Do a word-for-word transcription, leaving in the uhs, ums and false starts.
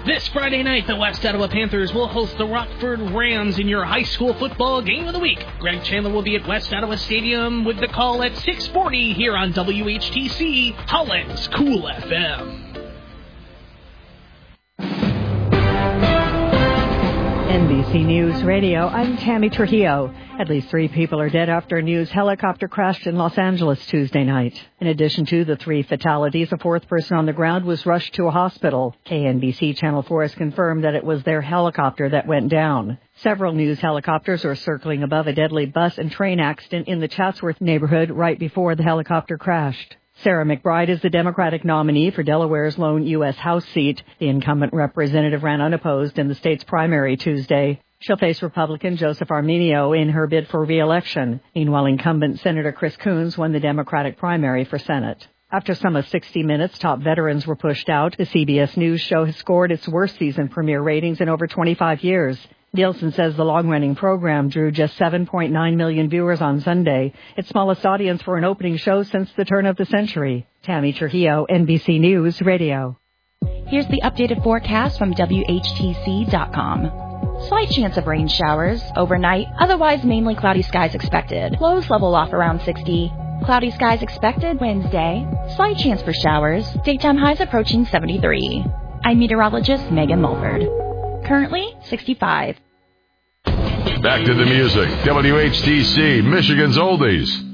This Friday night, the West Ottawa Panthers will host the Rockford Rams in your high school football game of the week. Greg Chandler will be at West Ottawa Stadium with the call at six forty here on W H T C, Holland's Cool F M. N B C News Radio, I'm Tammy Trujillo. At least three people are dead after a news helicopter crashed in Los Angeles Tuesday night. In addition to the three fatalities, a fourth person on the ground was rushed to a hospital. K N B C Channel four has confirmed that it was their helicopter that went down. Several news helicopters are circling above a deadly bus and train accident in the Chatsworth neighborhood right before the helicopter crashed. Sarah McBride is the Democratic nominee for Delaware's lone U S House seat. The incumbent representative ran unopposed in the state's primary Tuesday. She'll face Republican Joseph Arminio in her bid for re-election. Meanwhile, incumbent Senator Chris Coons won the Democratic primary for Senate. After some of sixty minutes, top veterans were pushed out. The C B S News show has scored its worst season premiere ratings in over twenty-five years. Nielsen says the long-running program drew just seven point nine million viewers on Sunday, its smallest audience for an opening show since the turn of the century. Tammy Trujillo, N B C News Radio. Here's the updated forecast from W H T C dot com. Slight chance of rain showers overnight, otherwise mainly cloudy skies expected. Lows level off around sixty. Cloudy skies expected Wednesday. Slight chance for showers. Daytime highs approaching seventy-three. I'm meteorologist Megan Mulford. Currently sixty-five. Back to the music. W H T C, Michigan's Oldies.